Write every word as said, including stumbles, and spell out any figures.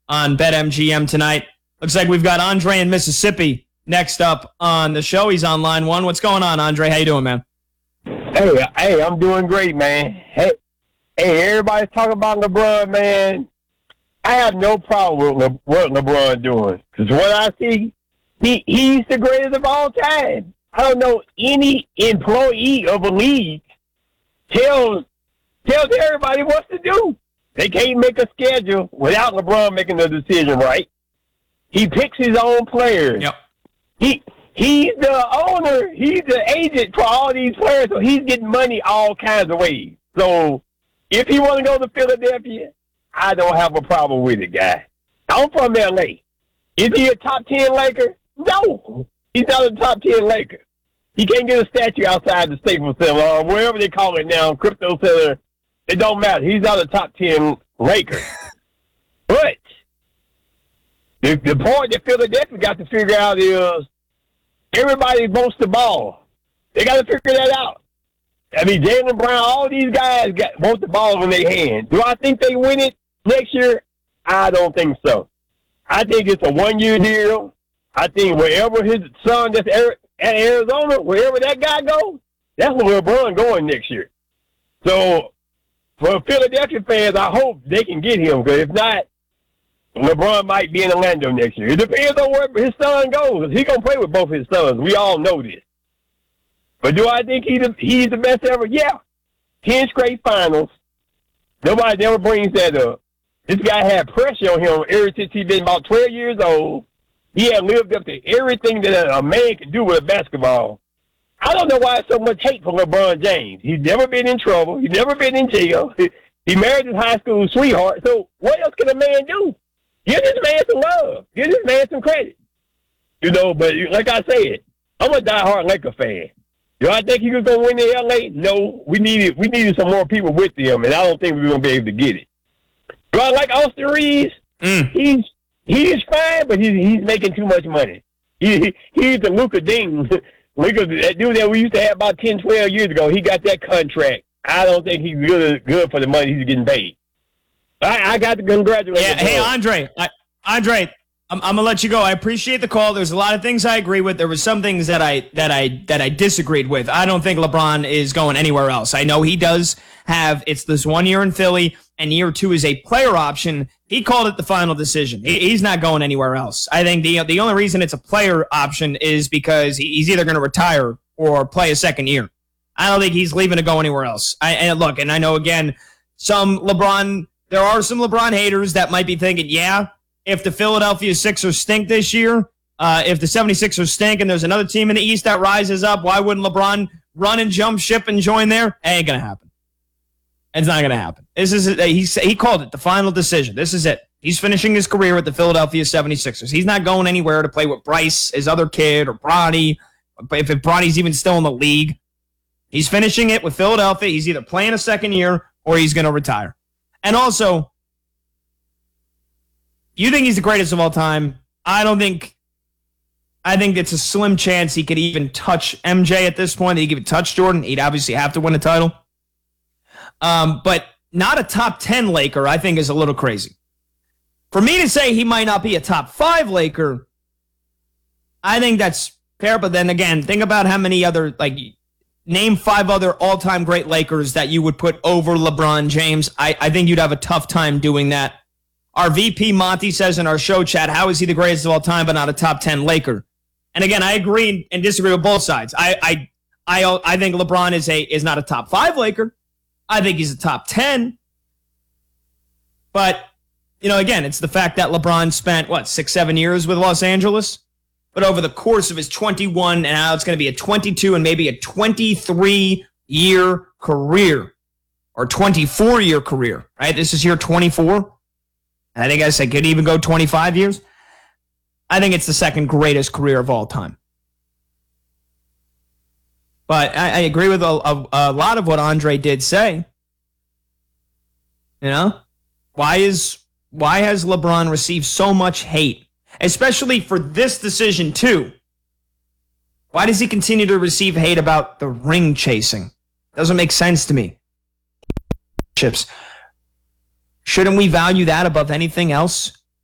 on BetMGM tonight. Looks like we've got Andre in Mississippi next up on the show. He's on line one. What's going on, Andre? How you doing, man? Hey, hey, I'm doing great, man. Hey, hey, everybody's talking about LeBron, man. I have no problem with Le- what LeBron doing. Because what I see, he he's the greatest of all time. I don't know any employee of a league tells tells everybody what to do. They can't make a schedule without LeBron making the decision, right? He picks his own players. Yep. He he's the owner. He's the agent for all these players, so he's getting money all kinds of ways. So if he want to go to Philadelphia, I don't have a problem with it, guy. I'm from L A. Is he a top ten Laker? No. He's not a top ten Laker. He can't get a statue outside the Staples Center or wherever they call it now, Crypto Center. It don't matter. He's not a top ten Laker. But the, the point that Philadelphia got to figure out is everybody wants the ball. They got to figure that out. I mean, Jaylen Brown, all these guys got want the ball in their hand. Do I think they win it next year? I don't think so. I think it's a one-year deal. I think wherever his son that's at Arizona, wherever that guy goes, that's where LeBron going next year. So for Philadelphia fans, I hope they can get him, because if not, LeBron might be in Orlando next year. It depends on where his son goes. He's going to play with both his sons. We all know this. But do I think he's the, he's the best ever? Yeah. Ten straight finals. Nobody ever brings that up. This guy had pressure on him ever since he's been about twelve years old. He had lived up to everything that a man can do with a basketball. I don't know why so much hate for LeBron James. He's never been in trouble. He's never been in jail. He, he married his high school sweetheart. So what else can a man do? Give this man some love. Give this man some credit. You know, but like I said, I'm a diehard Laker fan. Do I think he was going to win in L A? No. We needed we needed some more people with him, and I don't think we were going to be able to get it. Do I like Austin Reeves? Mm. He's he's fine, but he's he's making too much money. He, he he's the Luka Dean. Luka, that dude that we used to have about ten, twelve years ago, he got that contract. I don't think he's good good for the money he's getting paid. I, I got to congratulate yeah, him. Hey, Andre, I, Andre, I'm, I'm gonna let you go. I appreciate the call. There's a lot of things I agree with. There was some things that I that I that I disagreed with. I don't think LeBron is going anywhere else. I know he does have it's this one year in Philly, and year two is a player option. He called it the final decision. He, he's not going anywhere else. I think the the only reason it's a player option is because he's either going to retire or play a second year. I don't think he's leaving to go anywhere else. I and look, and I know again, some LeBron. There are some LeBron haters that might be thinking, yeah, if the Philadelphia Sixers stink this year, uh, if the 76ers stink and there's another team in the East that rises up, why wouldn't LeBron run and jump ship and join there? It ain't going to happen. It's not going to happen. This is he, he called it the final decision. This is it. He's finishing his career with the Philadelphia 76ers. He's not going anywhere to play with Bryce, his other kid, or Bronny, if Bronny's even still in the league. He's finishing it with Philadelphia. He's either playing a second year or he's going to retire. And also, you think he's the greatest of all time. I don't think, I think it's a slim chance he could even touch M J at this point. He could touch Jordan. He'd obviously have to win a title. Um, but not a top ten Laker, I think, is a little crazy. For me to say he might not be a top five Laker, I think that's fair. But then again, think about how many other, like, name five other all-time great Lakers that you would put over LeBron James. I, I think you'd have a tough time doing that. Our V P Monty says in our show chat, how is he the greatest of all time but not a top ten Laker? And again, I agree and disagree with both sides. I I I, I think LeBron is a is not a top five Laker. I think he's a top ten. But, you know, again, it's the fact that LeBron spent, what, six, seven years with Los Angeles? But over the course of his twenty-one, and now it's going to be a twenty-two and maybe a twenty-three-year career, or twenty-four-year career, right? This is year twenty-four. And I think I said could even go twenty-five years. I think it's the second greatest career of all time. But I, I agree with a, a, a lot of what Andre did say. You know? Why is why has LeBron received so much hate? Especially for this decision, too. Why does he continue to receive hate about the ring chasing? Doesn't make sense to me. Chips. Shouldn't we value that above anything else?